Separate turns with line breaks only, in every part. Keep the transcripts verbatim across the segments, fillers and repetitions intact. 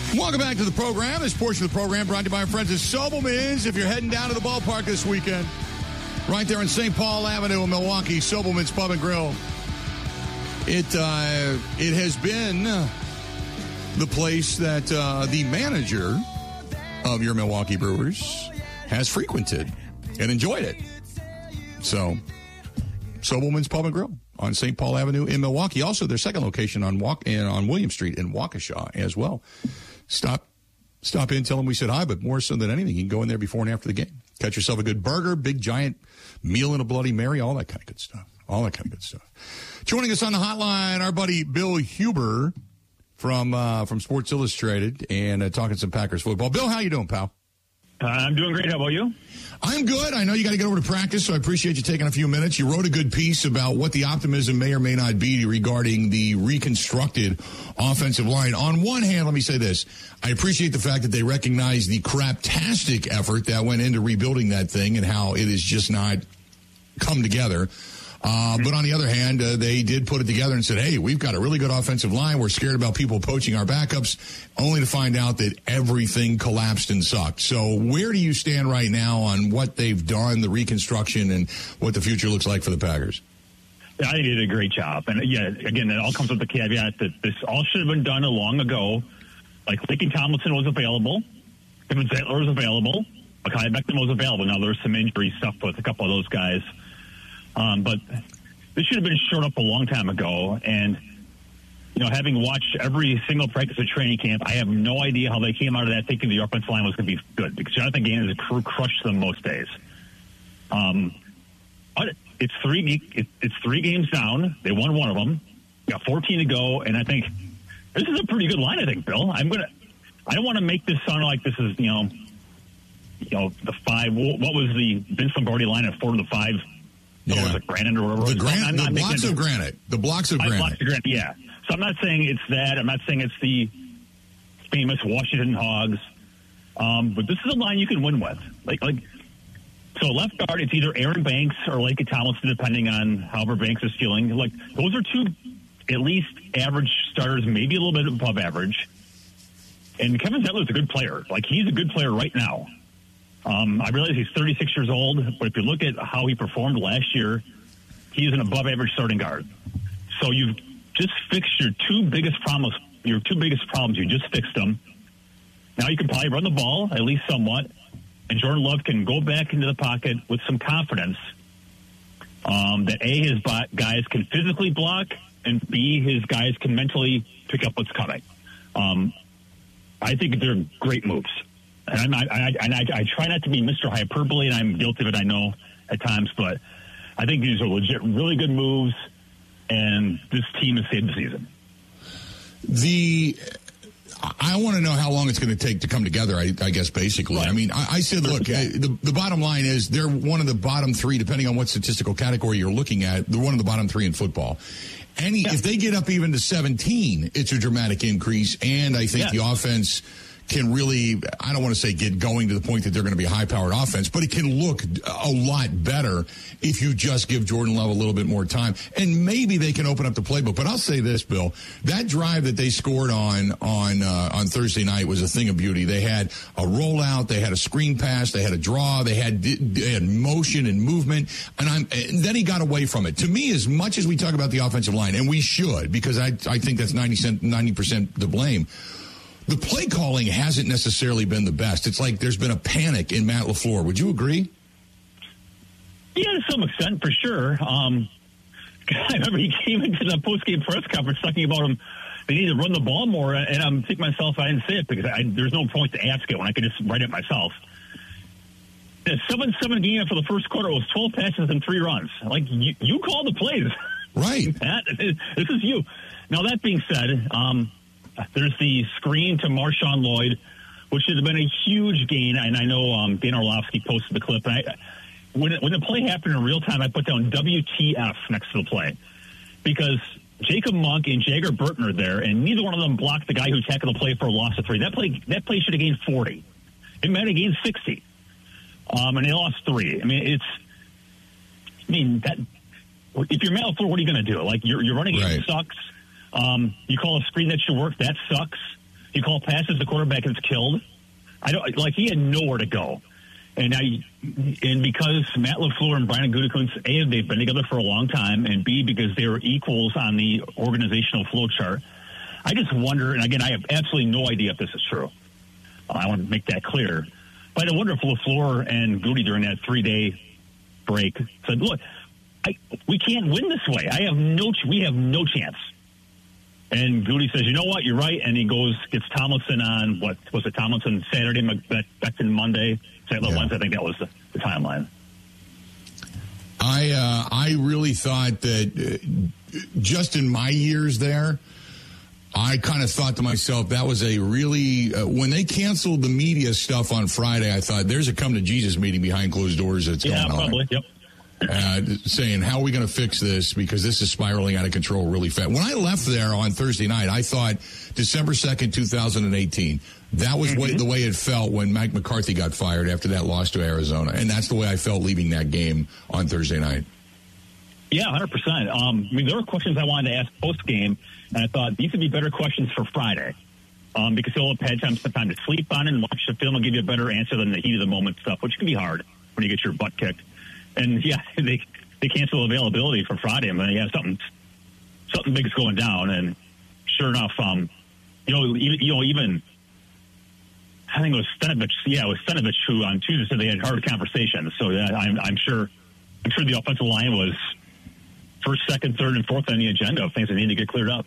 Welcome back to the program. This portion of the program brought to you by our friends at Sobelman's. If you're heading down to the ballpark this weekend, right there on Saint Paul Avenue in Milwaukee, Sobelman's Pub and Grill. It uh, it has been the place that uh, the manager of your Milwaukee Brewers has frequented and enjoyed it. So, Sobelman's Pub and Grill on Saint Paul Avenue in Milwaukee. Also, their second location on Walk in, on William Street in Waukesha as well. Stop, stop in, tell them we said hi, but more so than anything, you can go in there before and after the game. Catch yourself a good burger, big giant meal and a Bloody Mary, all that kind of good stuff. All that kind of good stuff. Joining us on the hotline, our buddy Bill Huber from uh, from Sports Illustrated and uh, talking some Packers football. Bill, how you doing, pal?
Uh, I'm doing great. How about you?
I'm good. I know you got to get over to practice, so I appreciate you taking a few minutes. You wrote a good piece about what the optimism may or may not be regarding the reconstructed offensive line. On one hand, let me say this. I appreciate the fact that they recognize the craptastic effort that went into rebuilding that thing and how it has just not come together. Uh, but on the other hand, uh, they did put it together and said, hey, we've got a really good offensive line. We're scared about people poaching our backups, only to find out that everything collapsed and sucked. So where do you stand right now on what they've done, the reconstruction, and what the future looks like for the Packers?
Yeah, they did a great job. And, yeah, again, it all comes with the caveat that this all should have been done long ago. Like, Laken Tomlinson was available. Kevin Zettler was available. Mekhi Becton was available. Now, there's some injury stuff with a couple of those guys. Um, but this should have been shored up a long time ago. And, you know, having watched every single practice of training camp, I have no idea how they came out of that thinking the offensive line was going to be good, because Jonathan Gannon has crushed them most days. Um, but it's three, it, it's three games down. They won one of them. Got fourteen to go. And I think this is a pretty good line, I think, Bill. I'm going to, I don't want to make this sound like this is, you know, you know, the five, what was the Vince Lombardi line at four to the five?
Yeah.
Or was it granite or whatever?
The, gran- the blocks of granite. The blocks of granite.
Blocks of granite. Yeah. So I'm not saying it's that. I'm not saying it's the famous Washington Hogs. Um, but this is a line you can win with. Like, like, so left guard, it's either Aaron Banks or Laken Tomlinson, depending on however Banks is feeling. Like, those are two at least average starters, maybe a little bit above average. And Kevin Zettler is a good player. Like, he's a good player right now. Um, I realize he's thirty-six years old, but if you look at how he performed last year, he's an above-average starting guard. So you've just fixed your two biggest problems. Your two biggest problems, you just fixed them. Now you can probably run the ball, at least somewhat, and Jordan Love can go back into the pocket with some confidence um, that, A, his guys can physically block, and B, his guys can mentally pick up what's coming. Um, I think they're great moves. And, I'm, I, I, and I, I try not to be Mister Hyperbole, and I'm guilty of it, I know, at times. But I think these are legit, really good moves, and this team has saved the season.
The I want to know how long it's going to take to come together, I, I guess, basically. Right. I mean, I, I said, look, uh, the, the bottom line is they're one of the bottom three, depending on what statistical category you're looking at, they're one of the bottom three in football. Any, yeah. If they get up even to seventeen, it's a dramatic increase, and I think yeah. the offense can really, I don't want to say get going to the point that they're going to be a high-powered offense, but it can look a lot better if you just give Jordan Love a little bit more time. And maybe they can open up the playbook. But I'll say this, Bill, that drive that they scored on on uh, on Thursday night was a thing of beauty. They had a rollout, they had a screen pass, they had a draw, they had, they had motion and movement, and, I'm, and then he got away from it. To me, as much as we talk about the offensive line, and we should, because I, I think that's ninety percent the blame, the play calling hasn't necessarily been the best. It's like there's been a panic in Matt LaFleur. Would you agree?
Yeah, to some extent, for sure. Um, I remember he came into the post-game press conference talking about him. They need to run the ball more, and I'm thinking to myself, I didn't say it because I, there's no point to ask it when I could just write it myself. The seven seven game for the first quarter was twelve passes and three runs. Like, you, you call the plays.
Right.
Matt, this is you. Now, that being said, um, there's the screen to Marshawn Lloyd, which has been a huge gain. And I know um, Dan Orlovsky posted the clip. And I, when, it, when the play happened in real time, I put down W T F next to the play. Because Jacob Monk and Jagger Burton are there, and neither one of them blocked the guy who tackled the play for a loss of three. That play that play should have gained forty. It might have gained sixty. Um, and they lost three. I mean, it's – I mean, that if you're Matt LaFleur, what are you going to do? Like, your, your running game
right.
sucks. Um, you call a screen that should work, that sucks. You call passes, the quarterback gets killed. I don't like. He had nowhere to go, and I, and because Matt LaFleur and Brian Gutekunst, A, they've been together for a long time, and B, because they were equals on the organizational flow chart. I just wonder, and again, I have absolutely no idea if this is true. Uh, I want to make that clear. But I wonder if LaFleur and Goody during that three-day break said, "Look, I, we can't win this way. I have no, we have no chance." And Goody says, "You know what? You're right." And he goes, gets Tomlinson on, what was it, Tomlinson Saturday, Becton Monday, Saint Louis Wednesday. I think that was the, the timeline.
I uh, I really thought that uh, just in my years there, I kind of thought to myself, that was a really, uh, when they canceled the media stuff on Friday, I thought there's a come to Jesus meeting behind closed doors that's
yeah,
going
probably.
on.
Yep.
Uh, saying, how are we going to fix this? Because this is spiraling out of control really fast. When I left there on Thursday night, I thought December second, twenty eighteen. That was mm-hmm. way, the way it felt when Mike McCarthy got fired after that loss to Arizona. And that's the way I felt leaving that game on Thursday night.
Yeah, one hundred percent. Um, I mean, there were questions I wanted to ask post-game, and I thought these would be better questions for Friday um, because he'll have had time, some time to sleep on it and watch the film and give you a better answer than the heat-of-the-moment stuff, which can be hard when you get your butt kicked. And, yeah, they they cancel availability for Friday. I mean, yeah, something something big's going down. And sure enough, um, you know, even, you know, even I think it was Stenovich. Yeah, it was Stenovich who on Tuesday said they had hard conversations. So yeah, I'm, I'm sure I'm sure the offensive line was first, second, third, and fourth on the agenda of things that need to get cleared up.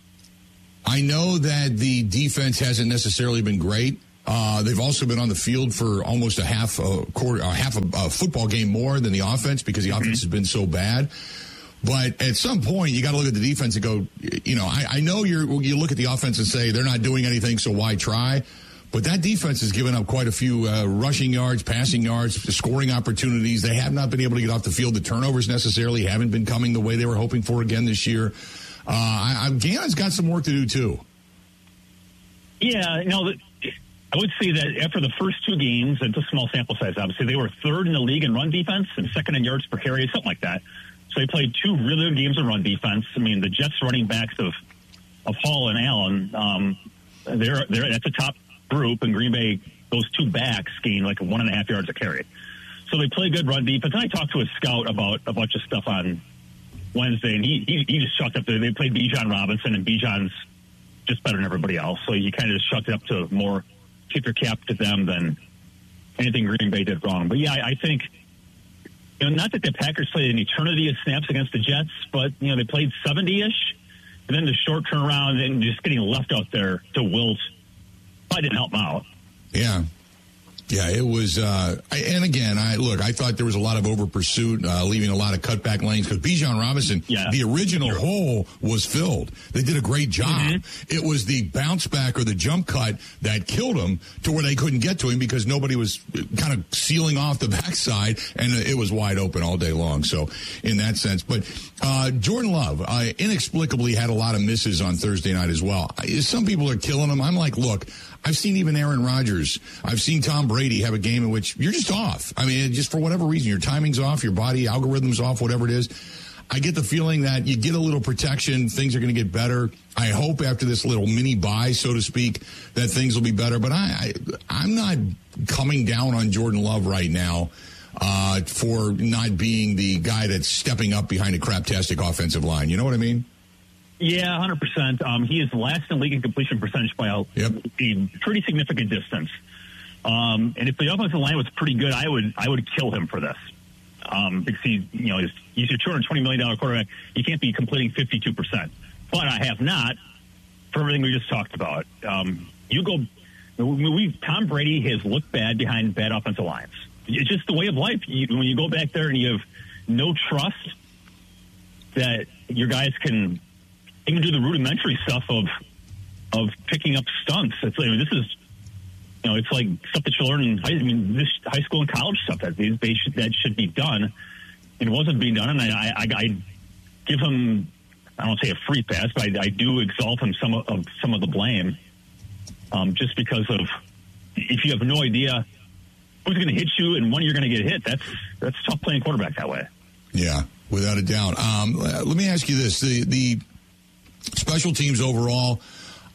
I know that the defense hasn't necessarily been great. Uh, they've also been on the field for almost a half a quarter, a half a, a football game more than the offense because the mm-hmm. offense has been so bad. But at some point, you got to look at the defense and go, you know, I, I know you're, you look at the offense and say they're not doing anything, so why try? But that defense has given up quite a few uh, rushing yards, passing yards, scoring opportunities. They have not been able to get off the field. The turnovers necessarily haven't been coming the way they were hoping for again this year. Uh, I, I, Gannon's got some work to do, too.
Yeah, no, I would say that after the first two games, it's a small sample size, obviously, they were third in the league in run defense and second in yards per carry, something like that. So they played two really good games of run defense. I mean, the Jets running backs of, of Hall and Allen, um, they're, they're that's a top group, and Green Bay, those two backs gained like one and a half yards a carry. So they play good run defense. And I talked to a scout about a bunch of stuff on Wednesday, and he he, he just chucked up there. They played Bijan Robinson, and Bijan's just better than everybody else. So you kind of just chucked it up to more tip your cap to them than anything Green Bay did wrong. But yeah, I, I think, you know, not that the Packers played an eternity of snaps against the Jets, but, you know, they played seventy-ish, and then the short turnaround and just getting left out there to wilt probably didn't help them out.
Yeah. Yeah, it was, uh, I, and again, I look, I thought there was a lot of over pursuit, uh, leaving a lot of cutback lanes, because Bijan Robinson, yeah. the original sure. hole was filled. They did a great job. Mm-hmm. It was the bounce back or the jump cut that killed him to where they couldn't get to him because nobody was kind of sealing off the backside, and it was wide open all day long. So, in that sense, but uh, Jordan Love uh, inexplicably had a lot of misses on Thursday night as well. Some people are killing him. I'm like, look, I've seen even Aaron Rodgers. I've seen Tom Brady have a game in which you're just off. I mean, just for whatever reason, your timing's off, your body algorithm's off, whatever it is. I get the feeling that you get a little protection, things are going to get better. I hope after this little mini bye, so to speak, that things will be better. But I, I I'm not coming down on Jordan Love right now uh, for not being the guy that's stepping up behind a craptastic offensive line. You know what I mean?
Yeah, one hundred percent. Um, he is last in league in completion percentage by a,
yep.
a pretty significant distance. Um, and if the offensive line was pretty good, I would I would kill him for this. Um, because he, you know, he's, he's a two hundred twenty million dollars quarterback. You can't be completing fifty-two percent. But I have not for everything we just talked about. Um, you go, we Tom Brady has looked bad behind bad offensive lines. It's just the way of life. You, when you go back there and you have no trust that your guys can even do the rudimentary stuff of of picking up stunts. It's like, I mean, this is, you know, it's like stuff that you learn in high, I mean, this high school and college stuff that they, they should, that should be done. And it wasn't being done. And I, I, I give him, I don't say a free pass, but I, I do exalt him some of, of some of the blame, um, just because of if you have no idea who's going to hit you and when you're going to get hit, that's that's tough playing quarterback that way.
Yeah, without a doubt. Um, let me ask you this: the the special teams overall,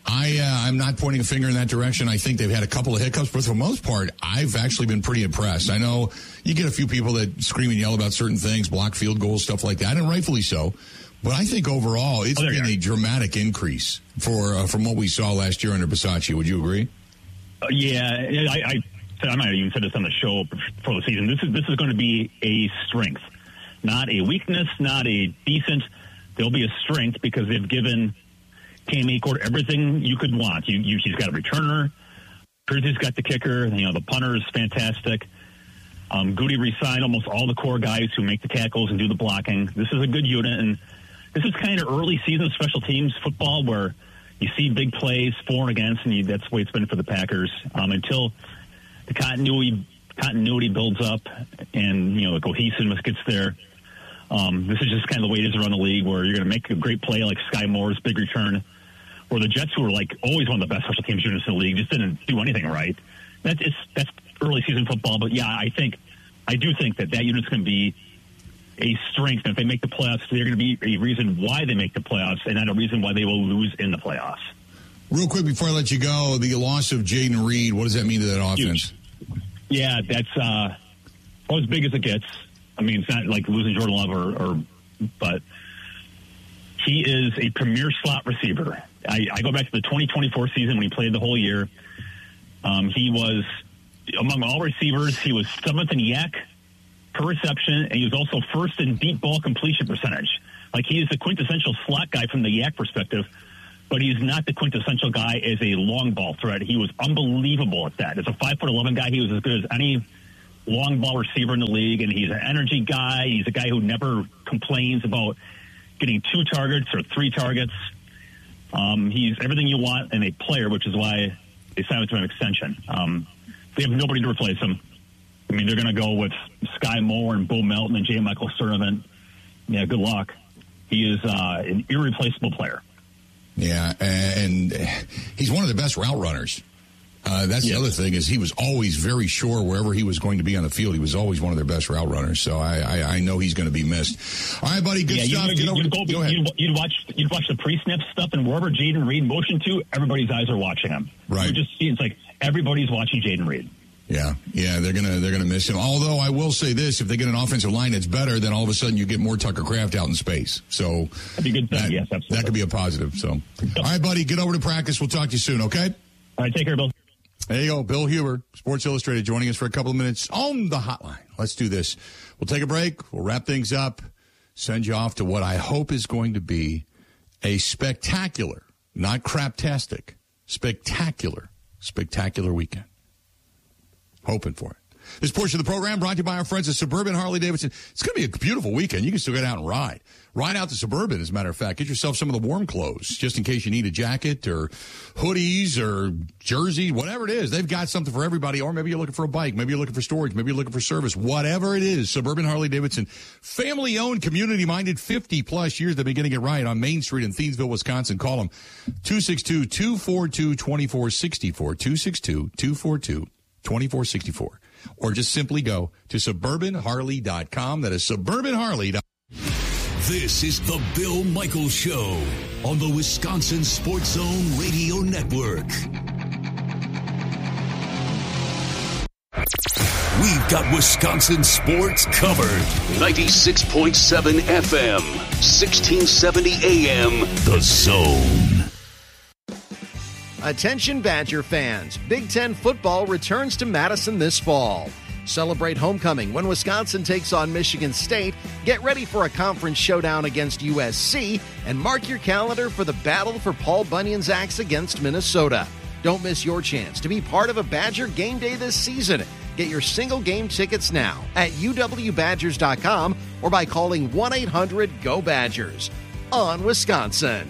I, uh, I'm not pointing a finger in that direction. I think they've had a couple of hiccups, but for the most part, I've actually been pretty impressed. I know you get a few people that scream and yell about certain things, block field goals, stuff like that, and rightfully so. But I think overall, it's oh, been a dramatic increase for uh, from what we saw last year under Bisaccia. Would you agree?
Uh, yeah, I, I, I might have even said this on the show for the season. This is this is going to be a strength, not a weakness, not a decent. There'll be a strength because they've given Cam Achord everything you could want. You, you, he's got a returner. Piercy's got the kicker. You know, the punter is fantastic. Um, Goody re-signed almost all the core guys who make the tackles and do the blocking. This is a good unit, and this is kind of early season special teams football where you see big plays for and against, and you, that's the way it's been for the Packers um, until the continuity continuity builds up and, you know, the cohesiveness gets there. Um, this is just kind of the way it is around the league where you're going to make a great play like Sky Moore's big return, or the Jets, who were like always one of the best special teams units in the league, just didn't do anything right. That's it's, that's early season football, but yeah, I think I do think that that unit's going to be a strength. And if they make the playoffs, they're going to be a reason why they make the playoffs, and not a reason why they will lose in the playoffs.
Real quick before I let you go, the loss of Jayden Reed, what does that mean to that offense?
Huge. Yeah, that's uh, well, as big as it gets. I mean, it's not like losing Jordan Love, or, or but he is a premier slot receiver. I, I go back to the twenty twenty-four season when he played the whole year. Um, he was, among all receivers, he was seventh in Y A C per reception, and he was also first in deep ball completion percentage. Like, he is the quintessential slot guy from the Y A C perspective, but he's not the quintessential guy as a long ball threat. He was unbelievable at that. As a five foot eleven guy, he was as good as any long ball receiver in the league, and he's an energy guy. He's a guy who never complains about getting two targets or three targets. Um, he's everything you want in a player, which is why they signed him to an extension. Um, they have nobody to replace him. I mean, they're going to go with Sky Moore and Bo Melton and J. Michael Sturdivant. Yeah, good luck. He is uh, an irreplaceable player.
Yeah, and he's one of the best route runners. Uh, that's yes. The other thing is he was always very sure wherever he was going to be on the field. He was always one of their best route runners. So I, I, I know he's going to be missed. All right, buddy. Good
yeah,
stuff.
You'd,
Get
you'd,
over
you'd,
to,
go,
go ahead.
You'd, you'd watch you'd watch the pre-snap stuff, and wherever Jayden Reed motioned to, everybody's eyes are watching him.
Right.
You just see it's like everybody's watching Jayden Reed.
Yeah, yeah, they're gonna they're gonna miss him. Although I will say this: if they get an offensive line that's better, then all of a sudden you get more Tucker Kraft out in space. So
that'd be a good thing.
That,
yes, absolutely.
That could be a positive. So, yep. All right, buddy, get over to practice. We'll talk to you soon. Okay.
All right, take care, Bill.
There you go, Bill Huber, Sports Illustrated, joining us for a couple of minutes on the hotline. Let's do this. We'll take a break. We'll wrap things up. Send you off to what I hope is going to be a spectacular, not craptastic, spectacular, spectacular weekend. Hoping for it. This portion of the program brought to you by our friends at Suburban Harley-Davidson. It's going to be a beautiful weekend. You can still get out and ride. Ride out to Suburban, as a matter of fact. Get yourself some of the warm clothes, just in case you need a jacket or hoodies or jerseys, whatever it is. They've got something for everybody. Or maybe you're looking for a bike. Maybe you're looking for storage. Maybe you're looking for service. Whatever it is, Suburban Harley-Davidson. Family-owned, community-minded, fifty-plus years. They've been getting it right on Main Street in Thiensville, Wisconsin. Call them two six two, two four two, two four six four, two six two, two four two, two four six four. Or just simply go to suburban harley dot com. That is suburban harley dot com.
This is the Bill Michaels Show on the Wisconsin Sports Zone Radio Network. We've got Wisconsin sports covered. ninety-six point seven F M, sixteen seventy A M, The Zone.
Attention Badger fans, Big Ten football returns to Madison this fall. Celebrate homecoming when Wisconsin takes on Michigan State, get ready for a conference showdown against U S C, and mark your calendar for the battle for Paul Bunyan's axe against Minnesota. Don't miss your chance to be part of a Badger game day this season. Get your single game tickets now at U W Badgers dot com or by calling one eight hundred G O Badgers. On Wisconsin.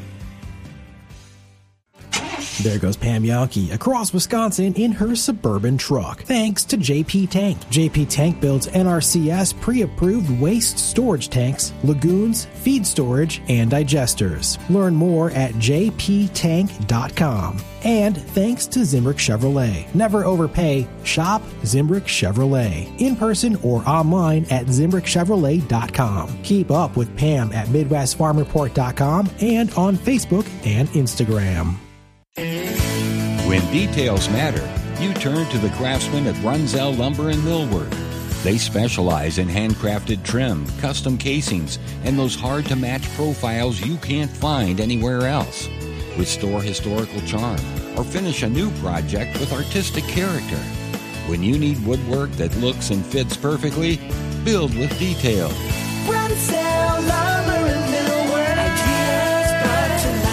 There goes Pam Yankee across Wisconsin in her Suburban truck, thanks to J P Tank. J P Tank builds N R C S pre-approved waste storage tanks, lagoons, feed storage, and digesters. Learn more at j p tank dot com. And thanks to Zimbrick Chevrolet. Never overpay. Shop Zimbrick Chevrolet. In person or online at zimbrick chevrolet dot com. Keep up with Pam at midwest farm report dot com and on Facebook and Instagram.
When details matter, you turn to the craftsmen at Brunzell Lumber and Millwork. They specialize in handcrafted trim, custom casings, and those hard-to-match profiles you can't find anywhere else. Restore historical charm or finish a new project with artistic character. When you need woodwork that looks and fits perfectly, build with detail.
Brunzell Lumber and Millwork. Ideas brought to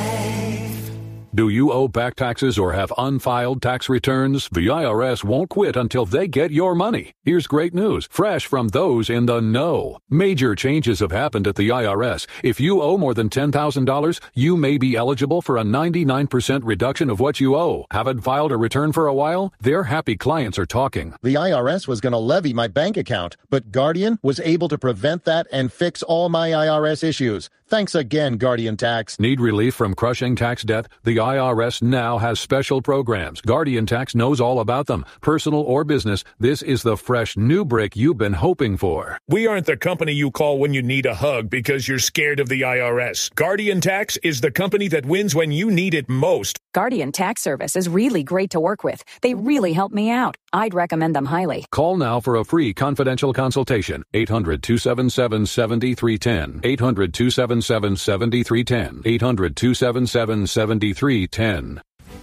life.
Do you owe back taxes or have unfiled tax returns? The I R S won't quit until they get your money. Here's great news, fresh from those in the know. Major changes have happened at the I R S. If you owe more than ten thousand dollars, you may be eligible for a ninety-nine percent reduction of what you owe. Haven't filed a return for a while? Their happy clients are talking.
The I R S was going to levy my bank account, but Guardian was able to prevent that and fix all my I R S issues. Thanks again, Guardian Tax.
Need relief from crushing tax debt? The I R S now has special programs. Guardian Tax knows all about them. Personal or business, this is the fresh new break you've been hoping for.
We aren't the company you call when you need a hug because you're scared of the I R S. Guardian Tax is the company that wins when you need it most.
Guardian Tax Service is really great to work with. They really help me out. I'd recommend them highly.
Call now for a free confidential consultation. eight hundred, two seven seven, seven three one zero. eight hundred, two seven seven, seven three one zero. eight hundred, two seven seven, seven three one zero.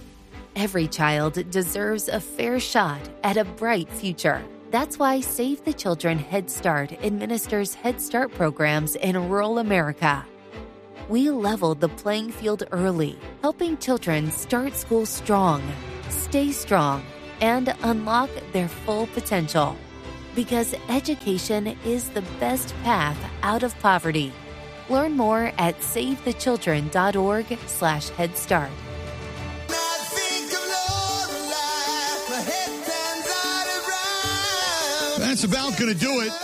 Every child deserves a fair shot at a bright future. That's why Save the Children Head Start administers Head Start programs in rural America. We leveled the playing field early, helping children start school strong, stay strong, and unlock their full potential. Because education is the best path out of poverty. Learn more at savethechildren.org slash Head Start.
That's about going to do it